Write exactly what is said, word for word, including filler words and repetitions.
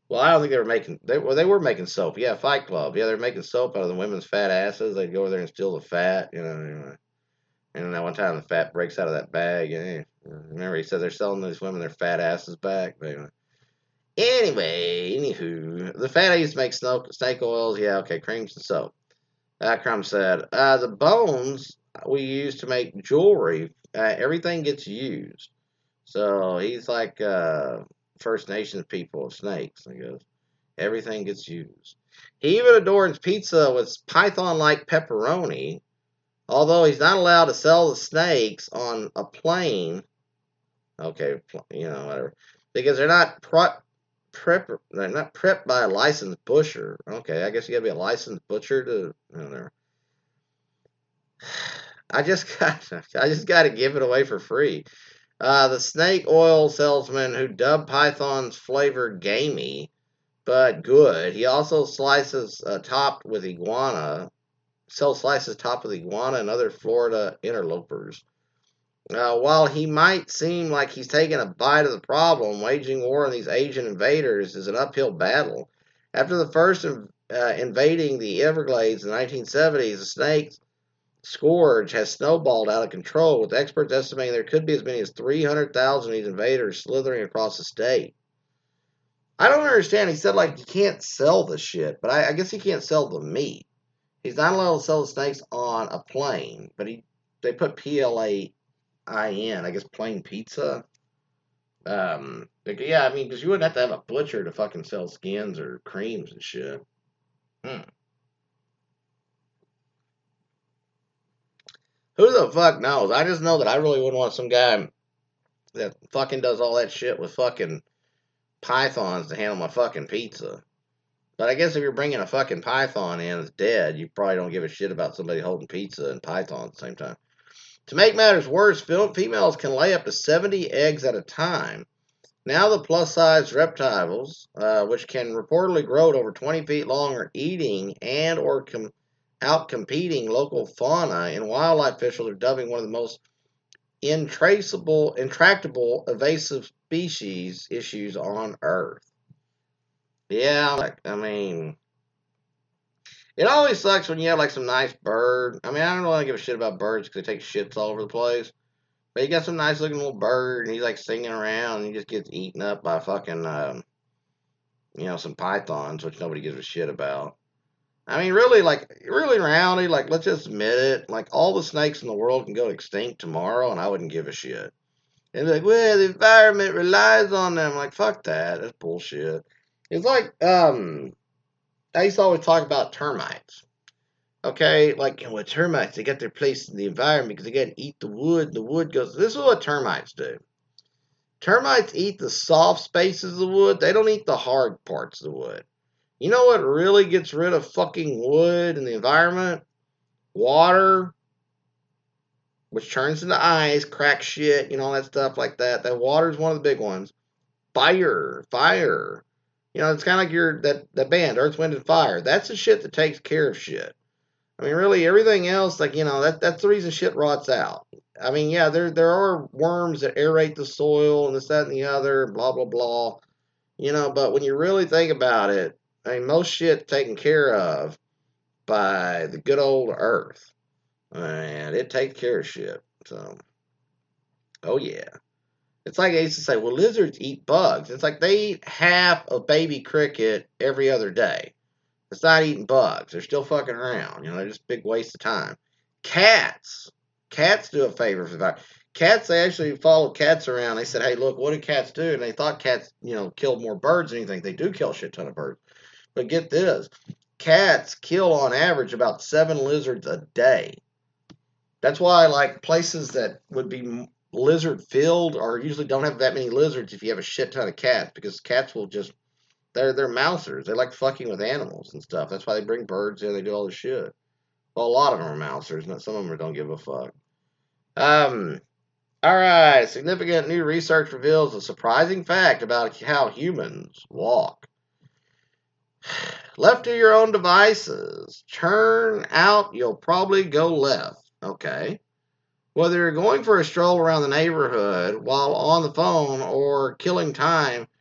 Well, I don't think they were making. They well, they were making soap. Yeah, Fight Club. Yeah, they're making soap out of the women's fat asses. They'd go over there and steal the fat. You know. Anyway. And then that one time the fat breaks out of that bag. And remember, he said they're selling these women their fat asses back. But anyway. Anyway, anywho, the fat I used to make snake, snake oils. Yeah, okay, creams and soap. Akram said, uh, the bones we use to make jewelry, uh, everything gets used. So he's like uh, First Nations people of snakes. He goes, everything gets used. He even adorns pizza with python-like pepperoni, although he's not allowed to sell the snakes on a plane. Okay, you know, whatever. Because they're not pro- prep, they're not prepped by a licensed butcher. Okay, I guess you gotta be a licensed butcher to, I don't know. I just got, I just got to give it away for free. Uh, the snake oil salesman who dubbed python's flavor gamey but good. He also slices uh, topped with iguana, sells slices topped with iguana and other Florida interlopers. Uh, while he might seem like he's taking a bite of the problem, waging war on these Asian invaders is an uphill battle. After the first uh, invading the Everglades in the nineteen seventies, the snakes scourge has snowballed out of control, with experts estimating there could be as many as three hundred thousand of these invaders slithering across the state. I don't understand. He said, like, you can't sell the shit, but I, I guess he can't sell the meat. He's not allowed to sell the snakes on a plane, but he they put P L A I N, I guess plain pizza. Um, like, yeah, I mean, because you wouldn't have to have a butcher to fucking sell skins or creams and shit. Hmm. Who the fuck knows? I just know that I really wouldn't want some guy that fucking does all that shit with fucking pythons to handle my fucking pizza. But I guess if you're bringing a fucking python in that's dead, you probably don't give a shit about somebody holding pizza and python at the same time. To make matters worse, females can lay up to seventy eggs at a time. Now the plus-sized reptiles, uh, which can reportedly grow to over twenty feet long, are eating and or com- out-competing local fauna, and wildlife officials are dubbing one of the most intraceable, intractable, evasive species issues on Earth. Yeah, like, I mean, it always sucks when you have like some nice bird. I mean, I don't really give a shit about birds because they take shits all over the place. But you got some nice looking little bird, and he's like singing around, and he just gets eaten up by fucking, um, you know, some pythons, which nobody gives a shit about. I mean, really, like, really, reality, like, let's just admit it. Like, all the snakes in the world can go extinct tomorrow, and I wouldn't give a shit. And be like, well, the environment relies on them. Like, fuck that. That's bullshit. It's like, um, I used to always talk about termites. Okay, like, you know, with termites, they got their place in the environment because they got to eat the wood. And the wood goes. This is what termites do. Termites eat the soft spaces of the wood. They don't eat the hard parts of the wood. You know what really gets rid of fucking wood in the environment? Water, which turns into ice, cracks shit, you know, all that stuff like that. That water is one of the big ones. Fire, fire. You know, it's kind of like your that that band, Earth, Wind, and Fire. That's the shit that takes care of shit. I mean, really, everything else, like, you know, that that's the reason shit rots out. I mean, yeah, there there are worms that aerate the soil and this, that, and the other, blah, blah, blah. You know, but when you really think about it, I mean, most shit's taken care of by the good old earth. And it takes care of shit. So, oh yeah. It's like I used to say, well, lizards eat bugs. It's like they eat half of baby cricket every other day. It's not eating bugs. They're still fucking around. You know, they're just a big waste of time. Cats. Cats do a favor for that. Cats, they actually followed cats around. They said, hey, look, what do cats do? And they thought cats, you know, killed more birds than anything. They do kill a shit ton of birds. But get this. Cats kill on average about seven lizards a day. That's why, like, places that would be lizard filled or usually don't have that many lizards if you have a shit ton of cats, because cats will just they're they're mousers. They like fucking with animals and stuff. That's why they bring birds in. They do all this shit. Well, a lot of them are mousers. Not some of them don't give a fuck. Um. All right. Significant new research reveals a surprising fact about how humans walk. Left to your own devices, turn out you'll probably go left. Okay. Whether you're going for a stroll around the neighborhood while on the phone or killing time